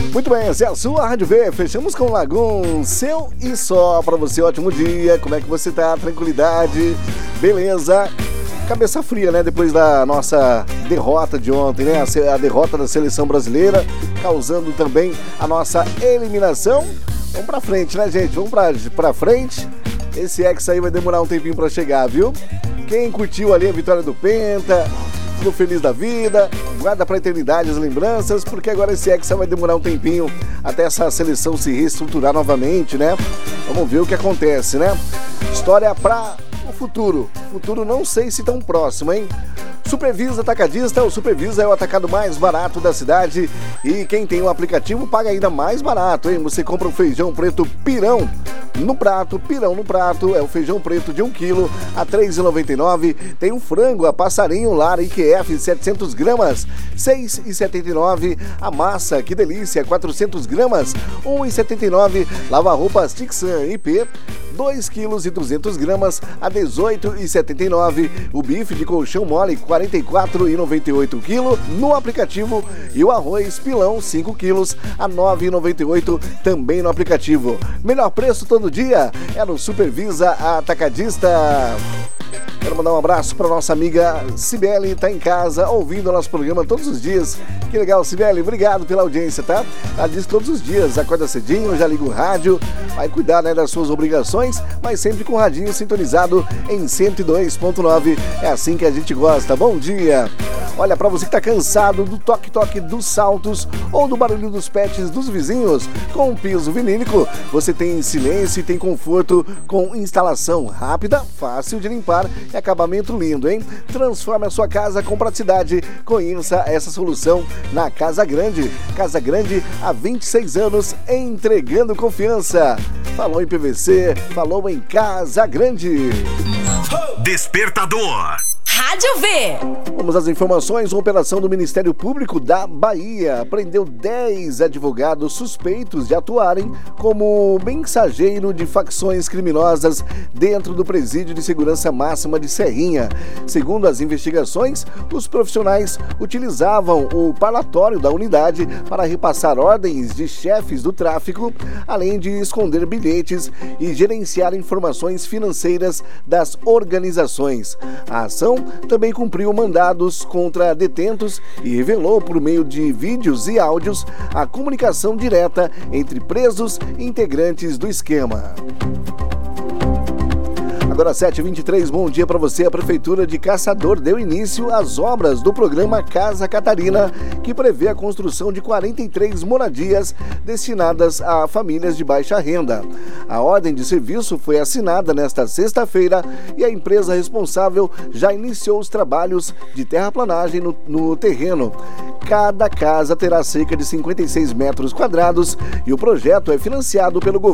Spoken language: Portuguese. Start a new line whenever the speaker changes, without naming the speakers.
Muito bem, essa é a sua Rádio V. Fechamos com Lagum, seu e só pra você. Ótimo dia, como é que você tá? Tranquilidade, beleza? Cabeça fria, né? Depois da nossa derrota de ontem, né? A derrota da seleção brasileira, causando também a nossa eliminação. Vamos pra frente, né, gente? Vamos pra frente. Esse Hexa aí vai demorar um tempinho pra chegar, viu? Quem curtiu ali a vitória do Penta, ficou feliz da vida, guarda pra eternidade as lembranças, porque agora esse Hexa vai demorar um tempinho até essa seleção se reestruturar novamente, né? Vamos ver o que acontece, né? História pra o futuro. Futuro não sei se tão próximo, hein? Supervisa Atacadista, o Supervisa é o atacado mais barato da cidade e quem tem o aplicativo paga ainda mais barato, hein? Você compra o feijão preto pirão no prato, é o feijão preto de 1 kg a R$ 3,99. Tem um frango a passarinho lar IQF 700 gramas, R$ 6,79. A massa, que delícia, 400 gramas, R$ 1,79. Lava-roupas Tixan IP, 2 kg e 200 gramas a R$ 18,79. O bife de colchão mole, R$ 44,98 kg no aplicativo. E o arroz pilão, 5 quilos a R$ 9,98 também no aplicativo. Melhor preço todo dia é no Supervisa Atacadista. Quero mandar um abraço para nossa amiga Cibele, tá em casa ouvindo o nosso programa todos os dias. Que legal, Cibele, obrigado pela audiência, tá? Ela diz que todos os dias acorda cedinho, já liga o rádio, vai cuidar, né, das suas obrigações, mas sempre com o radinho sintonizado em 102.9. É assim que a gente gosta. Bom dia! Olha, para você que tá cansado do toque-toque dos saltos ou do barulho dos pets dos vizinhos, com um piso vinílico, você tem silêncio e tem conforto com instalação rápida, fácil de limpar e acabamento lindo, hein? Transforme a sua casa com praticidade. Conheça essa solução na Casa Grande. Casa Grande há 26 anos, entregando confiança. Falou em PVC, falou em Casa Grande.
Despertador.
Rádio V.
Vamos às informações. Uma operação do Ministério Público da Bahia prendeu 10 advogados suspeitos de atuarem como mensageiro de facções criminosas dentro do presídio de segurança máxima de Serrinha. Segundo as investigações, os profissionais utilizavam o parlatório da unidade para repassar ordens de chefes do tráfico, além de esconder bilhetes e gerenciar informações financeiras das organizações. A ação também cumpriu mandados contra detentos e revelou, por meio de vídeos e áudios, a comunicação direta entre presos e integrantes do esquema. Agora 7h23, bom dia para você. A Prefeitura de Caçador deu início às obras do programa Casa Catarina, que prevê a construção de 43 moradias destinadas a famílias de baixa renda. A ordem de serviço foi assinada nesta sexta-feira e a empresa responsável já iniciou os trabalhos de terraplanagem no terreno. Cada casa terá cerca de 56 metros quadrados e o projeto é financiado pelo governo